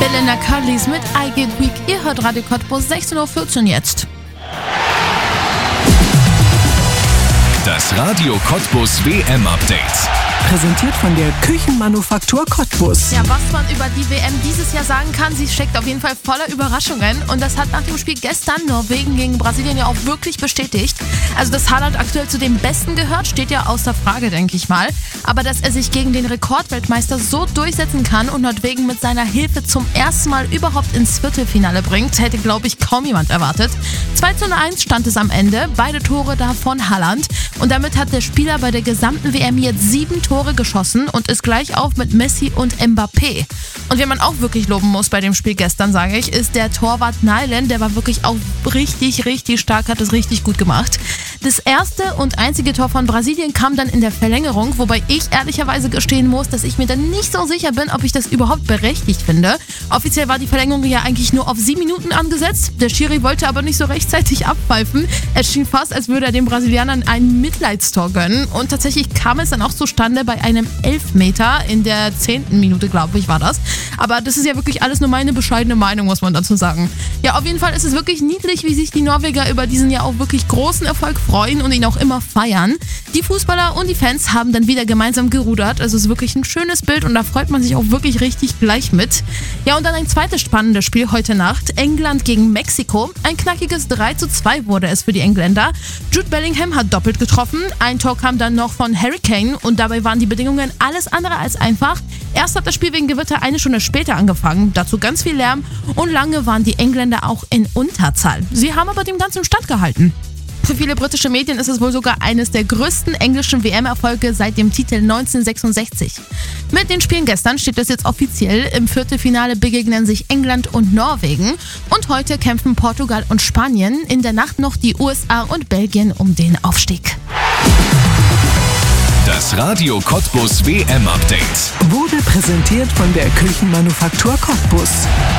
Belinda Carlisle mit I Get Weak. Ihr hört Radio Cottbus, 16:14 Uhr jetzt. Das Radio Cottbus WM-Update. Präsentiert von der Küchenmanufaktur Cottbus. Ja, was man über die WM dieses Jahr sagen kann, sie steckt auf jeden Fall voller Überraschungen. Und das hat nach dem Spiel gestern Norwegen gegen Brasilien ja auch wirklich bestätigt. Also, dass Haaland aktuell zu den Besten gehört, steht ja außer Frage, denke ich mal. Aber dass er sich gegen den Rekordweltmeister so durchsetzen kann und Norwegen mit seiner Hilfe zum ersten Mal überhaupt ins Viertelfinale bringt, hätte, glaube ich, kaum jemand erwartet. 2:1 stand es am Ende, beide Tore da von Haaland. Und damit hat der Spieler bei der gesamten WM jetzt 7 Tore geschossen und ist gleich auf mit Messi und Mbappé. Und wen man auch wirklich loben muss bei dem Spiel gestern, sage ich, ist der Torwart Nyland. Der war wirklich auch richtig, richtig stark, hat es richtig gut gemacht. Das erste und einzige Tor von Brasilien kam dann in der Verlängerung, wobei ich ehrlicherweise gestehen muss, dass ich mir dann nicht so sicher bin, ob ich das überhaupt berechtigt finde. Offiziell war die Verlängerung ja eigentlich nur auf 7 Minuten angesetzt. Der Schiri wollte aber nicht so rechtzeitig abpfeifen. Es schien fast, als würde er den Brasilianern ein Mitleidstor gönnen. Und tatsächlich kam es dann auch zustande bei einem Elfmeter in der 10. Minute, glaube ich, war das. Aber das ist ja wirklich alles nur meine bescheidene Meinung, muss man dazu sagen. Ja, auf jeden Fall ist es wirklich niedlich, wie sich die Norweger über diesen ja auch wirklich großen Erfolg freuen und ihn auch immer feiern. Die Fußballer und die Fans haben dann wieder gemeinsam gerudert. Also es ist wirklich ein schönes Bild und da freut man sich auch wirklich richtig gleich mit. Ja, und dann ein zweites spannendes Spiel heute Nacht. England gegen Mexiko. Ein knackiges 3:2 wurde es für die Engländer. Jude Bellingham hat doppelt getroffen. Ein Tor kam dann noch von Harry Kane und dabei waren die Bedingungen alles andere als einfach. Erst hat das Spiel wegen Gewitter eine Stunde später angefangen. Dazu ganz viel Lärm und lange waren die Engländer auch in Unterzahl. Sie haben aber dem Ganzen standgehalten. Für viele britische Medien ist es wohl sogar eines der größten englischen WM-Erfolge seit dem Titel 1966. Mit den Spielen gestern steht es jetzt offiziell. Im Viertelfinale begegnen sich England und Norwegen. Und heute kämpfen Portugal und Spanien. In der Nacht noch die USA und Belgien um den Aufstieg. Das Radio Cottbus WM-Update Wurde präsentiert von der Küchenmanufaktur Cottbus.